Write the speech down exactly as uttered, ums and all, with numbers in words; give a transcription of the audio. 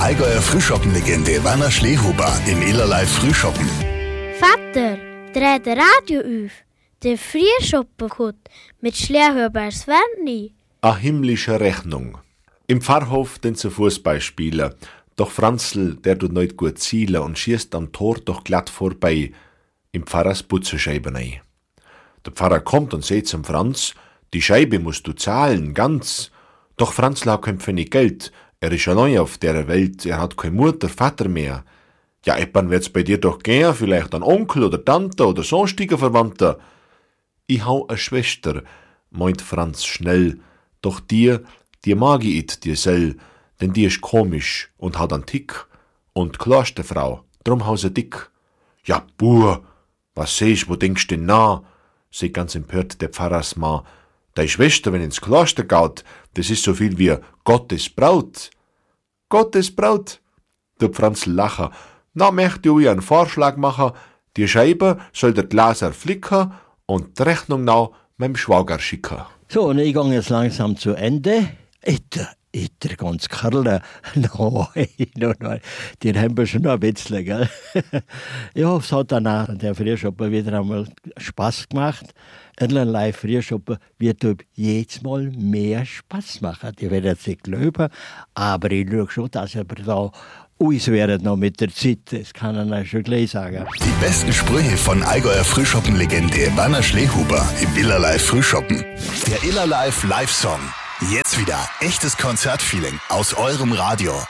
Allgäuer Frühschoppenlegende Werner Schlehuber im Illerlei Frühschoppen. Vater, dreh der Radio auf. Der Frühschoppen kommt mit Schlehuber's Werni. A himmlische Rechnung. Im Pfarrhof den zu Fußball spielen. Doch Franzl, der tut nicht gut zielen und schießt am Tor doch glatt vorbei. Im Pfarrers Butzenscheibe rein. Der Pfarrer kommt und sagt zum Franz, die Scheibe musst du zahlen, ganz. Doch Franzl hat kein Pfennig Geld. Er ist allein auf der Welt, er hat keine Mutter, Vater mehr. Ja, etwan wird's bei dir doch gehen, vielleicht ein Onkel oder Tante oder sonstige Verwandte. Ich hau a Schwester, meint Franz schnell, doch dir, dir mag ich it, dir sell, denn die ist komisch und hat an Tick und klarste Frau, drum hause dick. Ja, Buhr, was sehst, wo denkst denn na? Seh ganz empört der Pfarrersma. Dei Schwester, wenn ins Kloster geht, das ist so viel wie Gottes Braut. Gottes Braut? Der Franzl lachen. Na, möchte ich einen Vorschlag machen, die Scheibe soll der Glaser flicken und die Rechnung nach meinem Schwager schicken. So, und ich gehe jetzt langsam zu Ende. Etter, etter, ganz Kerle. Nein, nein, nein, die haben wir schon noch ein bisschen, gell? Ja, es hat dann auch der Frühschoppen wieder einmal Spaß gemacht. Ein Frühschoppen wird jedes Mal mehr Spaß machen. Die werden es nicht glauben, aber ich schaue schon, dass wir da uns werden noch mit der Zeit, das kann ich euch schon gleich sagen. Die besten Sprüche von Allgäuer Frühschoppenlegende Werner Schlehuber im Illerlei Frühschoppen. Der Illerlei Live-Song. Jetzt wieder echtes Konzertfeeling aus eurem Radio.